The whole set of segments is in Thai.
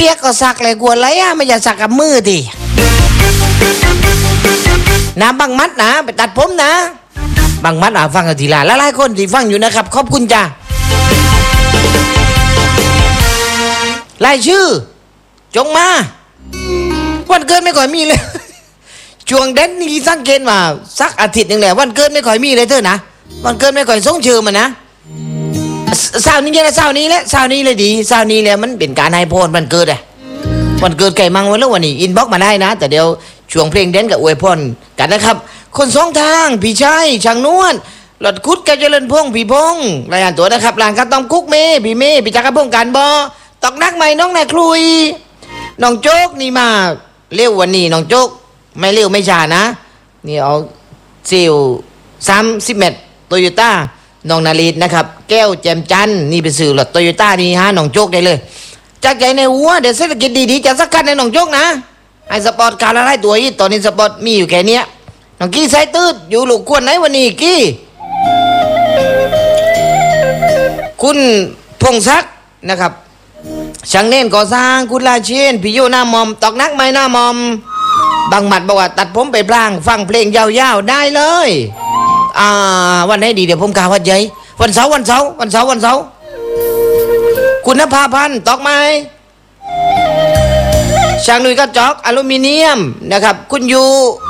ปียกก็สักเลยกลัวอะไรอ่ะไม่อยากสักกับมือดินะบังมัดนะไปตัดผมนะบังมัดฟังกันทีละหลายๆคนที่ฟังอยู่นะครับขอบคุณจ้ารายชื่อจงมาวันเกิดไม่ค่อยมีเลยช่วงเด่นนี่สังเกตมาสักอาทิตย์หนึ่งแหละวันเกิดไม่ค่อยมีเลยเธอนะวันเกิดไม่ค่อยส่งเชิญมานะเสาร์นี้นะเสาร์นี้แหละเสาร์นี้เลยดีเสาร์นี้แหละมันเป็นการให้พรวันเกิดอะวันเกิดไก่มังวันแล้ววันนี้อินบ็อกมาได้นะแต่เดี๋ยวช่วงเพลงเด่นกับอวยพรกันนะครับคนสองทางพี่ชัยช่างนวลหลอดคุดกับเจริญพงษ์พี่พงษ์รายงานตัวนะครับหลังการต้มกุ๊กเมย์พี่จักรพงษ์การบอตอกนักใหม่น้องนายครุยน้องโจ๊กนี่มาเร็ววันนี้น้องโจ๊กไม่เร็วไม่ช้านะนี่เอาซิล30 เมตรโตโยต้าน้องนาลีนะครับแก้วแจมจันนี่เป็นสื่อหลอดโตโยต้านี่ฮะน้องโจ๊กได้เลยจากใจในหัวเดี๋ยวเศรษฐกิจดีๆจะสักคันในน้องโจ๊กนะไอ้สปอร์ตการละลายตัวอีตอนนี้สปอร์ตมีอยู่แค่นี้น้องกี้ไซตืดอยู่ลูกกวนไหนวันนี้กี้คุณพงศักดิ์นะครับช่างเน่นก่อสร้างคุณลาเชนพี่โยหน้ามอมตอกนักไม้หน้ามอมบางหมัดบอกว่าตัดผมไปพลางฟังเพลงยาวๆได้เลยวันไหนดีเดี๋ยวผมกล่าวว่าใจวันเสาร์คุณภาพันธ์ตอกไม้ช่างหนุ่ยกระจกอลูมิเนียมนะครับคุณอยู่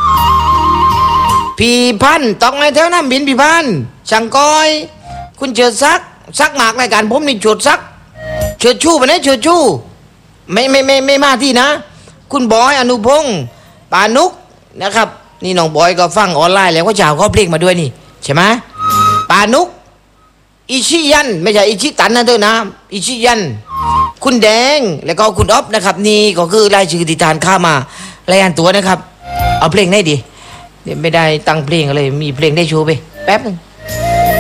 พี่พันธ์ตอกไม้แถวน้ำบินพี่พันธ์ช่างก้อยคุณเฉิดซักหมากรายการผมนี่เฉิดชู้ไปไหนเฉิดชู้ไม่มาที่นะคุณบอยอนุพงศ์ปานุกนะครับนี่น้องบอยก็ฟังออนไลน์แล้วก็จ่าวเขาเพลงมาด้วยนี่ใช่ไหมปานุกอิชิยันไม่ใช่อิชิตันนะเธอนะอิชิยันคุณแดงแล้วก็คุณอ๊อฟนะครับนี่ก็คือรายชื่อที่ทานข้ามารายงานตัวนะครับเอาเพลงได้ดีเดี๋ยวไม่ได้ตั้งเพลงอะไรมีเพลงได้โชว์ไปแป๊บนึง